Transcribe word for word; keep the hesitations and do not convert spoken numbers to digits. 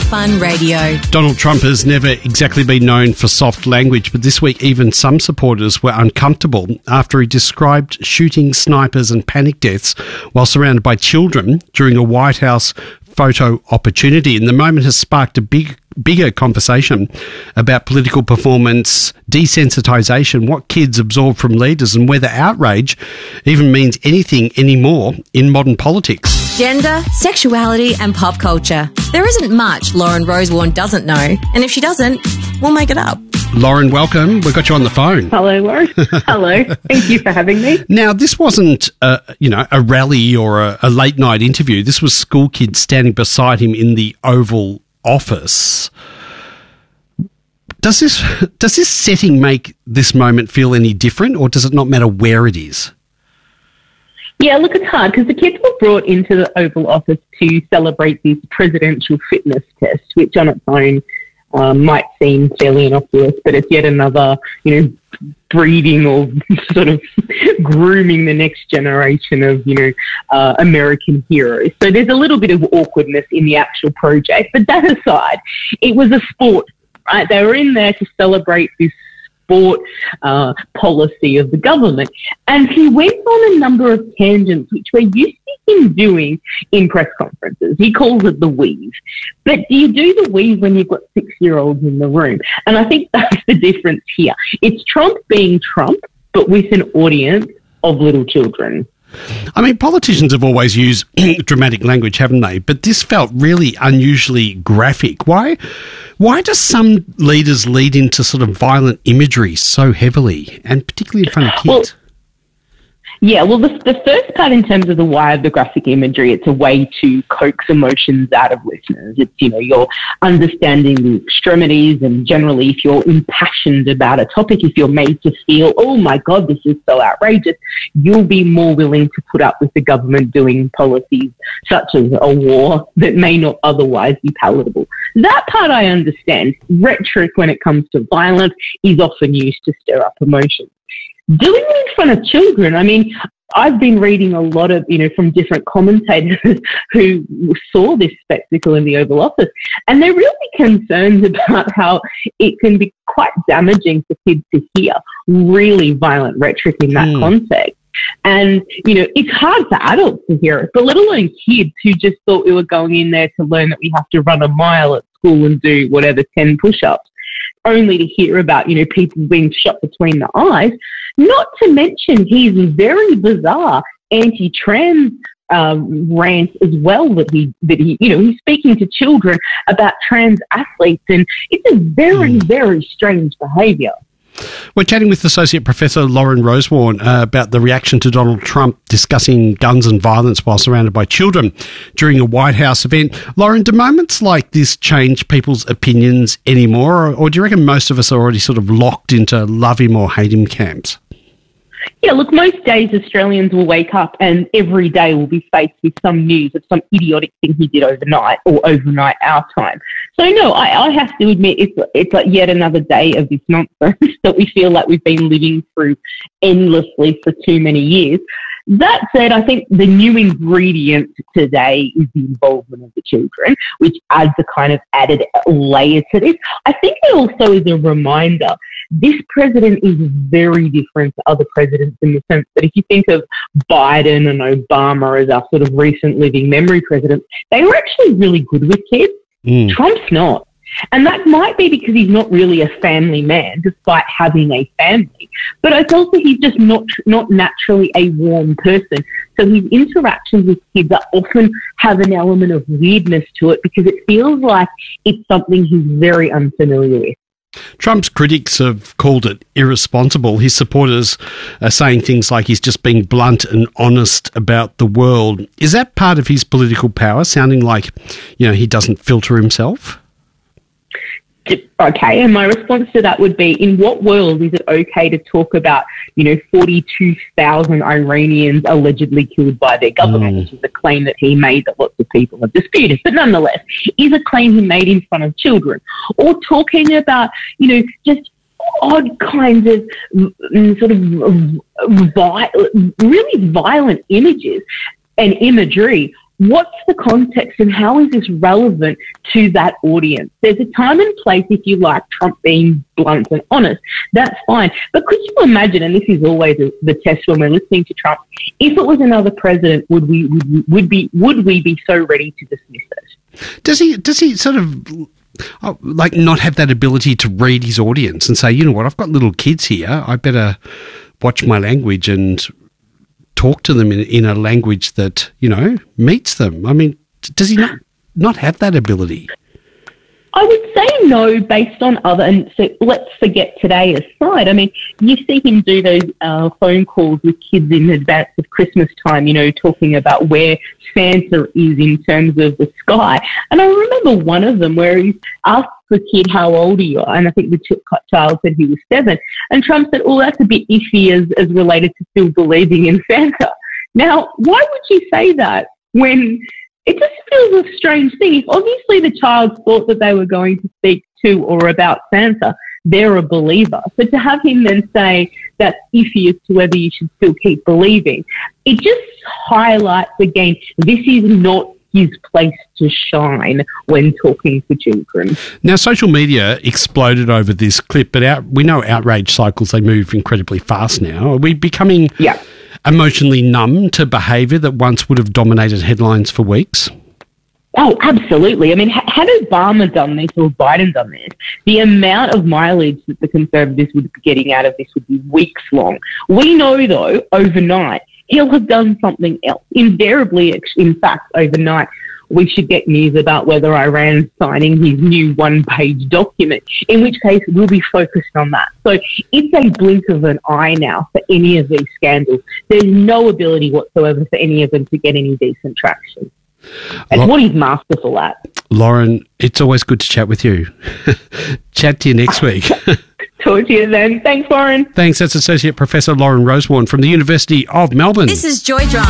Fun Radio. Donald Trump has never exactly been known for soft language, but this week even some supporters were uncomfortable after he described shooting snipers and panic deaths while surrounded by children during a White House photo opportunity. And the moment has sparked a big, bigger conversation about political performance, desensitisation, what kids absorb from leaders, and whether outrage even means anything anymore in modern politics. Gender, sexuality and pop culture. There isn't much Lauren Rosewarne doesn't know, and if she doesn't, we'll make it up. Lauren, welcome. We've got you on the phone. Hello, Lauren. Hello. Thank you for having me. Now, this wasn't, a, you know, a rally or a, a late night interview. This was school kids standing beside him in the Oval Office. Does this does this setting make this moment feel any different, or does it not matter where it is? Yeah, look, it's hard because the kids were brought into the Oval Office to celebrate this presidential fitness test, which on its own um, might seem fairly innocuous, but it's yet another, you know, breeding or sort of grooming the next generation of, you know, uh, American heroes. So there's a little bit of awkwardness in the actual project, but that aside, it was a sport, right? They were in there to celebrate this sport uh, policy of the government. And he went on a number of tangents, which we're used to him doing in press conferences. He calls it the weave. But do you do the weave when you've got six-year-olds in the room? And I think that's the difference here. It's Trump being Trump, but with an audience of little children. I mean, politicians have always used dramatic language, haven't they? But this felt really unusually graphic. Why why do some leaders lead into sort of violent imagery so heavily, and particularly in front of kids? Well, yeah, well, the, the first part in terms of the why of the graphic imagery, it's a way to coax emotions out of listeners. It's, you know, you're understanding the extremities, and generally if you're impassioned about a topic, if you're made to feel, oh my God, this is so outrageous, you'll be more willing to put up with the government doing policies such as a war that may not otherwise be palatable. That part I understand. Rhetoric when it comes to violence is often used to stir up emotions. Doing it in front of children, I mean, I've been reading a lot of, you know, from different commentators who saw this spectacle in the Oval Office, and they're really concerned about how it can be quite damaging for kids to hear really violent rhetoric in that mm. context. And, you know, it's hard for adults to hear it, but let alone kids who just thought we were going in there to learn that we have to run a mile at school and do whatever, ten push-ups, only to hear about, you know, people being shot between the eyes. Not to mention his very bizarre anti-trans um, rant as well that he, that he, you know, he's speaking to children about trans athletes, and it's a very, mm. very strange behaviour. We're chatting with Associate Professor Lauren Rosewarne uh, about the reaction to Donald Trump discussing guns and violence while surrounded by children during a White House event. Lauren, do moments like this change people's opinions anymore, or, or do you reckon most of us are already sort of locked into love him or hate him camps? Yeah, look, most days Australians will wake up and every day will be faced with some news of some idiotic thing he did overnight or overnight our time. So, no, I, I have to admit it's, it's like yet another day of this nonsense that we feel like we've been living through endlessly for too many years. That said, I think the new ingredient today is the involvement of the children, which adds a kind of added layer to this. I think it also is a reminder this president is very different to other presidents in the sense that if you think of Biden and Obama as our sort of recent living memory presidents, they were actually really good with kids. Mm. Trump's not. And that might be because he's not really a family man, despite having a family. But it's also he's just not not naturally a warm person. So his interactions with kids are often have an element of weirdness to it because it feels like it's something he's very unfamiliar with. Trump's critics have called it irresponsible. His supporters are saying things like he's just being blunt and honest about the world. Is that part of his political power, sounding like, you know, he doesn't filter himself? Okay, and my response to that would be, in what world is it okay to talk about, you know, forty-two thousand Iranians allegedly killed by their government, mm. which is a claim that he made that lots of people have disputed, but nonetheless, is a claim he made in front of children, or talking about, you know, just odd kinds of mm, sort of vi- really violent images and imagery what's the context and how is this relevant to that audience? There's a time and place, if you like, Trump being blunt and honest. That's fine. But could you imagine, and this is always the test when we're listening to Trump, if it was another president, would we would, would be would we be so ready to dismiss it? Does he does he sort of oh, like not have that ability to read his audience and say, you know what, I've got little kids here, I better watch my language and talk to them in, in a language that, you know, meets them? I mean, does he not, not have that ability? I would say no, based on other, and so let's forget today aside. I mean, you see him do those uh, phone calls with kids in advance of Christmas time, you know, talking about where Santa is in terms of the sky. And I remember one of them where he asked the kid, how old are you? And I think the ch- child said he was seven. And Trump said, oh, that's a bit iffy as, as related to still believing in Santa. Now, why would you say that when it just feels a strange thing? If obviously the child thought that they were going to speak to or about Santa, they're a believer. So to have him then say that's iffy as to whether you should still keep believing, it just highlights again, this is not his place to shine when talking to children. Now, social media exploded over this clip, but out, we know outrage cycles, they move incredibly fast now. Are we becoming yeah. emotionally numb to behaviour that once would have dominated headlines for weeks? Oh, absolutely. I mean, had Obama done this or Biden done this, the amount of mileage that the Conservatives would be getting out of this would be weeks long. We know, though, overnight, he'll have done something else. Invariably, in fact, overnight, we should get news about whether Iran's signing his new one-page document, in which case we'll be focused on that. So it's a blink of an eye now for any of these scandals. There's no ability whatsoever for any of them to get any decent traction. It's what he's masterful at. Lauren, it's always good to chat with you. Chat to you next week. Talk to you then. Thanks, Lauren. Thanks. That's Associate Professor Lauren Rosewarne from the University of Melbourne. This is Joy Drive.